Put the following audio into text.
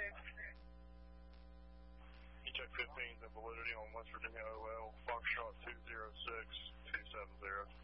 You check 15's and validity on West Virginia OL, Foxtrot 206-270.